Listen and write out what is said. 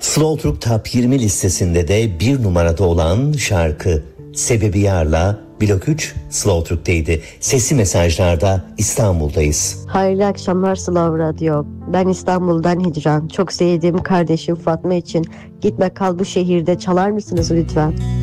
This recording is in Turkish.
Slow Türk Top 20 listesinde de bir numarada olan şarkı Sebebi Yar'la Blok 3 Slow Türk'teydi. Sesli mesajlarda İstanbul'dayız. Hayırlı akşamlar Slow Radyo. Ben İstanbul'dan Hicran. Çok sevdiğim kardeşim Fatma için Gitme Kal Bu Şehirde çalar mısınız lütfen?